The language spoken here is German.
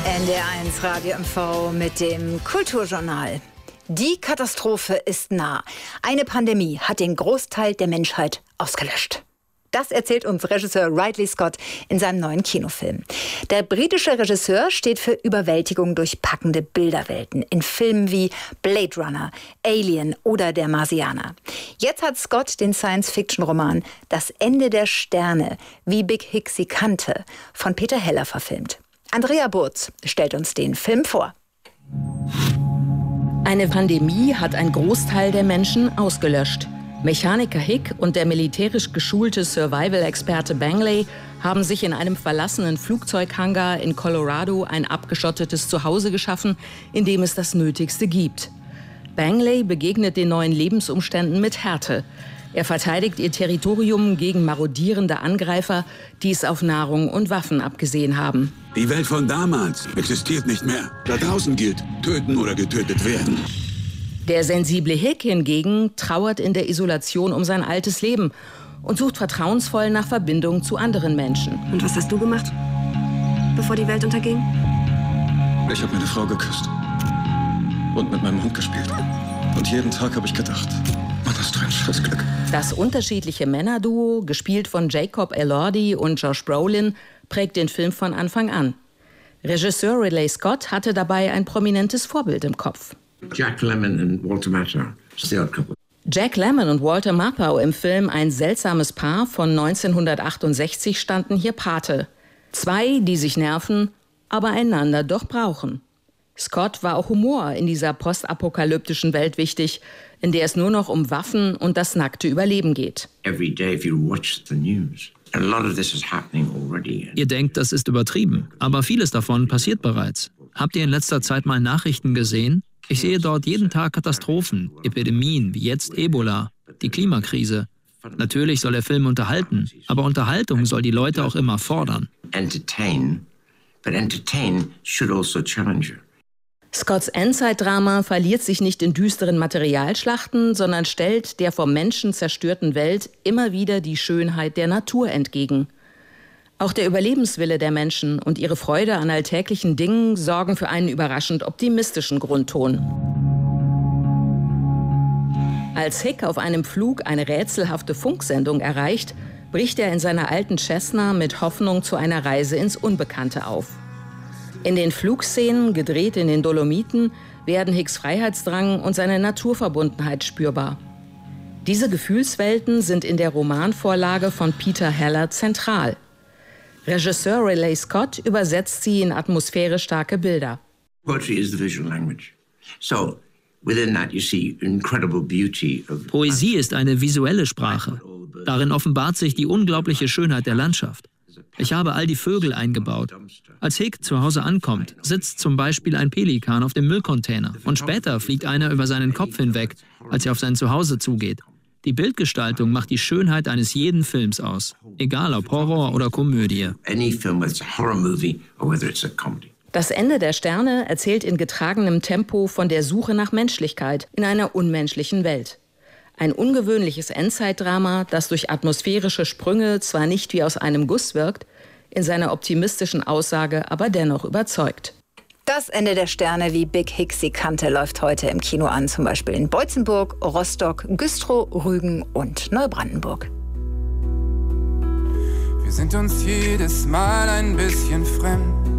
NDR1 Radio MV mit dem Kulturjournal. Die Katastrophe ist nah. Eine Pandemie hat den Großteil der Menschheit ausgelöscht. Das erzählt uns Regisseur Ridley Scott in seinem neuen Kinofilm. Der britische Regisseur steht für Überwältigung durch packende Bilderwelten in Filmen wie Blade Runner, Alien oder Der Marsianer. Jetzt hat Scott den Science-Fiction-Roman Das Ende der Sterne, wie Big Hick sie kannte, von Peter Heller verfilmt. Andrea Burz stellt uns den Film vor. Eine Pandemie hat einen Großteil der Menschen ausgelöscht. Mechaniker Hick und der militärisch geschulte Survival-Experte Bangley haben sich in einem verlassenen Flugzeughangar in Colorado ein abgeschottetes Zuhause geschaffen, in dem es das Nötigste gibt. Bangley begegnet den neuen Lebensumständen mit Härte. Er verteidigt ihr Territorium gegen marodierende Angreifer, die es auf Nahrung und Waffen abgesehen haben. Die Welt von damals existiert nicht mehr. Da draußen gilt, töten oder getötet werden. Der sensible Hick hingegen trauert in der Isolation um sein altes Leben und sucht vertrauensvoll nach Verbindung zu anderen Menschen. Und was hast du gemacht, bevor die Welt unterging? Ich habe meine Frau geküsst und mit meinem Hund gespielt. Und jeden Tag habe ich gedacht, Mann, hast du ein scheiß Glück. Das unterschiedliche Männerduo, gespielt von Jacob Elordi und Josh Brolin, prägt den Film von Anfang an. Regisseur Ridley Scott hatte dabei ein prominentes Vorbild im Kopf. Jack Lemmon und Walter Matthau, The Odd Couple. Jack Lemmon und Walter Matthau im Film Ein seltsames Paar von 1968 standen hier Pate. Zwei, die sich nerven, aber einander doch brauchen. Scott war auch Humor in dieser postapokalyptischen Welt wichtig, in der es nur noch um Waffen und das nackte Überleben geht. Every day if you watch the news, a lot of this is happening already. Ihr denkt, das ist übertrieben, aber vieles davon passiert bereits. Habt ihr in letzter Zeit mal Nachrichten gesehen? Ich sehe dort jeden Tag Katastrophen, Epidemien wie jetzt Ebola, die Klimakrise. Natürlich soll der Film unterhalten, aber Unterhaltung soll die Leute auch immer fordern. Entertain, but entertain should also challenge you. Scotts Endzeitdrama verliert sich nicht in düsteren Materialschlachten, sondern stellt der vom Menschen zerstörten Welt immer wieder die Schönheit der Natur entgegen. Auch der Überlebenswille der Menschen und ihre Freude an alltäglichen Dingen sorgen für einen überraschend optimistischen Grundton. Als Hick auf einem Flug eine rätselhafte Funksendung erreicht, bricht er in seiner alten Cessna mit Hoffnung zu einer Reise ins Unbekannte auf. In den Flugszenen, gedreht in den Dolomiten, werden Hicks Freiheitsdrang und seine Naturverbundenheit spürbar. Diese Gefühlswelten sind in der Romanvorlage von Peter Heller zentral. Regisseur Ridley Scott übersetzt sie in atmosphärisch starke Bilder. Poetry is the visual language. So, within that you see incredible beauty of... Poesie ist eine visuelle Sprache. Darin offenbart sich die unglaubliche Schönheit der Landschaft. Ich habe all die Vögel eingebaut. Als Hick zu Hause ankommt, sitzt zum Beispiel ein Pelikan auf dem Müllcontainer und später fliegt einer über seinen Kopf hinweg, als er auf sein Zuhause zugeht. Die Bildgestaltung macht die Schönheit eines jeden Films aus, egal ob Horror oder Komödie. Das Ende der Sterne erzählt in getragenem Tempo von der Suche nach Menschlichkeit in einer unmenschlichen Welt. Ein ungewöhnliches Endzeitdrama, das durch atmosphärische Sprünge zwar nicht wie aus einem Guss wirkt, in seiner optimistischen Aussage aber dennoch überzeugt. Das Ende der Sterne, wie Big Hick sie kannte, läuft heute im Kino an, zum Beispiel in Boitzenburg, Rostock, Güstrow, Rügen und Neubrandenburg. Wir sind uns jedes Mal ein bisschen fremd.